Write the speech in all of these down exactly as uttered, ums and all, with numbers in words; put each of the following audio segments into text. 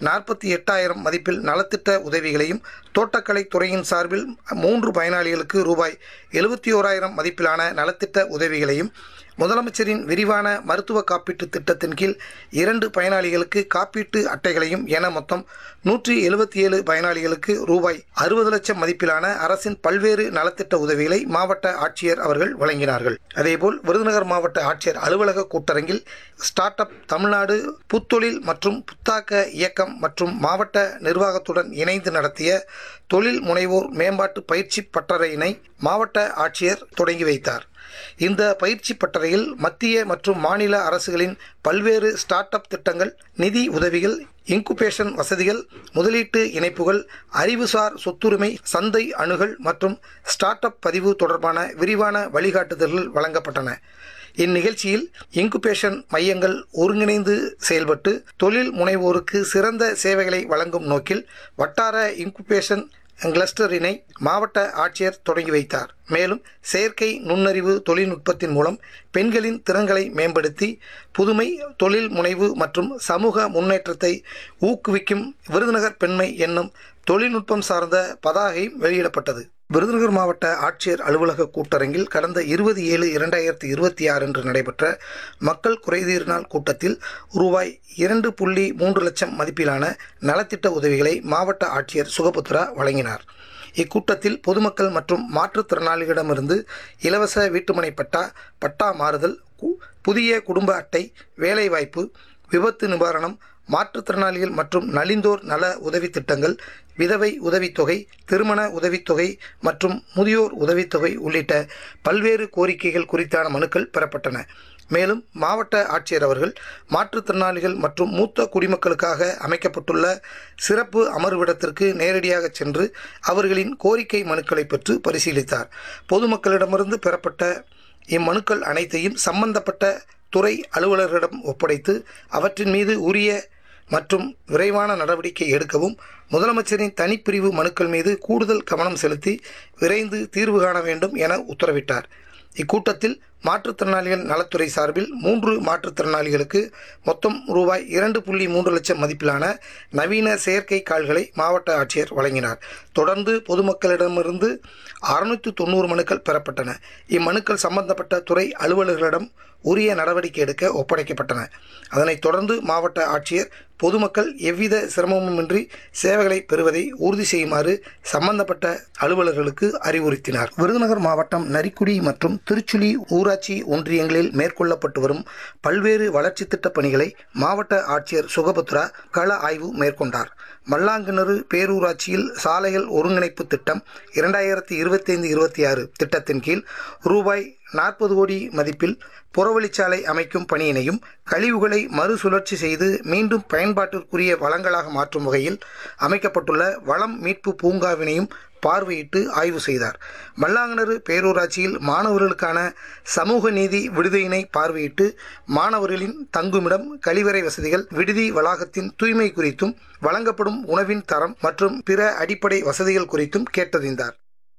நாற்பத்தி எட்டாயிரம் மதிப்பில் நலத்திட்ட உதவிகளையும், தோட்டக்கலை துறையின் சார்பில் மூன்று பயனாளிகளுக்கு ரூபாய் எழுபத்தி ஓராயிரம் மதிப்பிலான நலத்திட்ட உதவிகளையும், முதலமைச்சரின் விரிவான மருத்துவ காப்பீட்டு திட்டத்தின் கீழ் இரண்டு பயனாளிகளுக்கு காப்பீட்டு அட்டைகளையும் என மொத்தம் நூற்றி எழுபத்தி ஏழு பயனாளிகளுக்கு ரூபாய் அறுபது லட்சம் மதிப்பிலான அரசின் பல்வேறு நலத்திட்ட உதவிகளை மாவட்ட ஆட்சியர் அவர்கள் வழங்கினார்கள். அதேபோல் விருதுநகர் மாவட்ட ஆட்சியர் அலுவலக கூட்டரங்கில் ஸ்டார்ட் அப் தமிழ்நாடு புத்தொழில் மற்றும் புத்தாக்க இயக்கம் மற்றும் மாவட்ட நிர்வாகத்துடன் இணைந்து நடத்திய தொழில் முனைவோர் மேம்பாட்டு பயிற்சி பட்டறையினை மாவட்ட ஆட்சியர் தொடங்கி வைத்தார். இந்த பயிற்சி பட்டறையில் மத்திய மற்றும் மாநில அரசுகளின் பல்வேறு ஸ்டார்ட் அப் திட்டங்கள், நிதி உதவிகள், இன்குபேஷன் வசதிகள், முதலீட்டு இணைப்புகள், அறிவுசார் சொத்துரிமை, சந்தை அணுகல் மற்றும் ஸ்டார்ட் அப் பதிவு தொடர்பான விரிவான வழிகாட்டுதல்கள் வழங்கப்பட்டன. இந்நிகழ்ச்சியில் இன்குபேஷன் மையங்கள் ஒருங்கிணைந்து செயல்பட்டு தொழில் முனைவோருக்கு சிறந்த சேவைகளை வழங்கும் நோக்கில் வட்டார இன்குபேஷன் கிளஸ்டரினை மாவட்ட ஆட்சியர் தொடங்கி வைத்தார். மேலும் செயற்கை நுண்ணறிவு தொழில்நுட்பத்தின் மூலம் பெண்களின் திறன்களை மேம்படுத்தி புதுமை, தொழில் முனைவு மற்றும் சமூக முன்னேற்றத்தை ஊக்குவிக்கும் விருதுநகர் பெண்மை என்னும் தொழில்நுட்பம் சார்ந்த பதாகை வெளியிடப்பட்டது. விருதுநகர் மாவட்ட ஆட்சியர் அலுவலக கூட்டரங்கில் கடந்த இருபது ஏழு இரண்டாயிரத்தி இருபத்தி ஆறு அன்று நடைபெற்ற மக்கள் குறைதீர் நாள் கூட்டத்தில் ரூபாய் இரண்டு புள்ளி மூன்று லட்சம் மதிப்பிலான நலத்திட்ட உதவிகளை மாவட்ட ஆட்சியர் சுகபுத்ரா வழங்கினார். இக்கூட்டத்தில் பொதுமக்கள் மற்றும் மாற்றுத்திறனாளிகளிடமிருந்து இலவச வீட்டுமனை பட்டா, பட்டா மாறுதல், புதிய குடும்ப அட்டை, வேலைவாய்ப்பு, விபத்து நிவாரணம், மாற்றுத்திறனாளிகள் மற்றும் நலிந்தோர் நல உதவி திட்டங்கள், விதவை உதவித்தொகை, திருமண உதவித்தொகை மற்றும் முதியோர் உதவித்தொகை உள்ளிட்ட பல்வேறு கோரிக்கைகள் குறித்தான மனுக்கள் பெறப்பட்டன. மேலும் மாவட்ட ஆட்சியர் அவர்கள் மாற்றுத்திறனாளிகள் மற்றும் மூத்த குடிமக்களுக்காக அமைக்கப்பட்டுள்ள சிறப்பு அமர்விடத்திற்கு நேரடியாக சென்று அவர்களின் கோரிக்கை மனுக்களை பெற்று பரிசீலித்தார். பொதுமக்களிடமிருந்து பெறப்பட்ட இம்மனுக்கள் அனைத்தையும் சம்பந்தப்பட்ட துறை அலுவலர்களிடம் ஒப்படைத்து அவற்றின் மீது உரிய மற்றும் விரைவான நடவடிக்கை எடுக்கவும், முதலமைச்சரின் தனிப்பிரிவு மனுக்கள் மீது கூடுதல் கவனம் செலுத்தி விரைந்து தீர்வு காண வேண்டும் என உத்தரவிட்டார். இக்கூட்டத்தில் மாற்றுத்திறனாளிகள் நலத்துறை சார்பில் மூன்று மாற்றுத்திறனாளிகளுக்கு மொத்தம் ரூபாய் இரண்டு புள்ளி மூன்று லட்சம் மதிப்பிலான நவீன செயற்கை கால்களை மாவட்ட ஆட்சியர் வழங்கினார். தொடர்ந்து பொதுமக்களிடமிருந்து அறுநூற்று தொண்ணூறு மனுக்கள் பெறப்பட்டன. இம்மனுக்கள் சம்பந்தப்பட்ட துறை அலுவலர்களிடம் உரிய நடவடிக்கை எடுக்க ஒப்படைக்கப்பட்டன. அதனைத் தொடர்ந்து மாவட்ட ஆட்சியர் பொதுமக்கள் எவ்வித சிரமமுமின்றி சேவைகளை பெறுவதை உறுதி செய்யுமாறு சம்பந்தப்பட்ட அலுவலர்களுக்கு அறிவுறுத்தினார். விருதுநகர் மாவட்டம் நரிக்குடி மற்றும் திருச்சுழி ஊராட்சி ஒன்றியங்களில் மேற்கொள்ளப்பட்டு வரும் பல்வேறு வளர்ச்சி திட்டப் பணிகளை மாவட்ட ஆட்சியர் சுகபுத்ரா கள ஆய்வு மேற்கொண்டார். மல்லாங்கிணறு பேரூராட்சியில் சாலைகள் ஒருங்கிணைப்பு திட்டம் இரண்டாயிரத்தி இருபத்தி ஐந்து இருபத்தி ஆறு திட்டத்தின் கீழ் ரூபாய் நாற்பது கோடி மதிப்பில் புறவழிச்சாலை அமைக்கும் பணியினையும், கழிவுகளை மறுசுழற்சி செய்து மீண்டும் பயன்பாட்டிற்குரிய வளங்களாக மாற்றும் வகையில் அமைக்கப்பட்டுள்ள வளம் மீட்பு பூங்காவினையும் பார்வையிட்டு ஆய்வு செய்தார். மல்லாங்கிணறு பேரூராட்சியில் மாணவர்களுக்கான சமூக நீதி விடுதியினை பார்வையிட்டு மாணவர்களின் தங்குமிடம், கழிவறை வசதிகள், விடுதி வளாகத்தின் தூய்மை குறித்தும் வழங்கப்படும் உணவின் தரம் மற்றும் பிற அடிப்படை வசதிகள் குறித்தும் கேட்டறிந்தார்.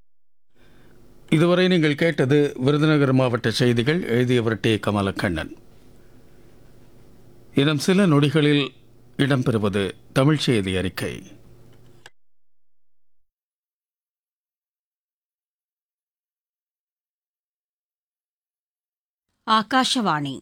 இதுவரை நீங்கள் கேட்டது விருதுநகர் மாவட்ட செய்திகள். எழுதியவர் டி கமலக்கண்ணன். இன்னும் சில நொடிகளில் இடம்பெறுவது தமிழ் செய்தி அறிக்கை. ஆகாஷவாணி.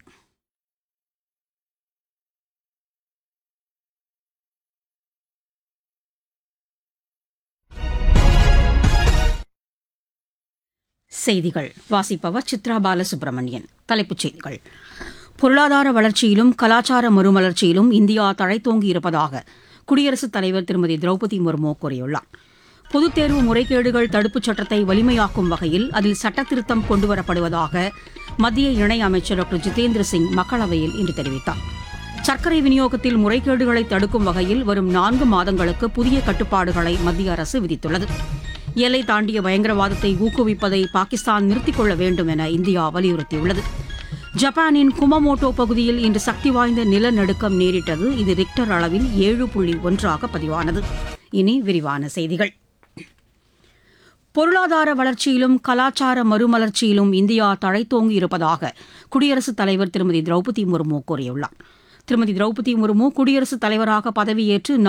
செய்திகள் வாசிப்பவர் சித்ரா பாலசுப்ரமணியன். தலைப்புச் செய்திகள். பொருளாதார வளர்ச்சியிலும் கலாச்சார மறுமலர்ச்சியிலும் இந்தியா தழைத்தோங்கி இருப்பதாக குடியரசுத் தலைவர் திருமதி திரௌபதி முர்மு கூறியுள்ளார். பொதுத் தேர்வு முறைகேடுகள் தடுப்புச் சட்டத்தை வலிமையாக்கும் வகையில் அதில் சட்டத்திருத்தம் கொண்டுவரப்படுவதாக மத்திய இணையமைச்சர் டாக்டர் ஜிதேந்திர சிங் மக்களவையில் இன்று தெரிவித்தார். சர்க்கரை விநியோகத்தில் முறைகேடுகளை தடுக்கும் வகையில் வரும் நான்கு மாதங்களுக்கு புதிய கட்டுப்பாடுகளை மத்திய அரசு விதித்துள்ளது. எல்லை தாண்டிய பயங்கரவாதத்தை ஊக்குவிப்பதை பாகிஸ்தான் நிறுத்திக் கொள்ள வேண்டும் என இந்தியா வலியுறுத்தியுள்ளது. ஜப்பானின் குமமோட்டோ பகுதியில் இன்று சக்தி வாய்ந்த நிலநடுக்கம் நேரிட்டது. இது ரிக்டர் அளவில் ஏழு புள்ளி ஒன்றாக பதிவானது. இனி விரிவான செய்திகள். பொருளாதார வளர்ச்சியிலும் கலாச்சார மறுமலர்ச்சியிலும் இந்தியா தழைத்தோங்கி இருப்பதாக குடியரசுத் தலைவர் திருமதி திரௌபதி முர்மு கூறியுள்ளார். திருமதி திரௌபதி முர்மு குடியரசுத் தலைவராக பதவியேற்று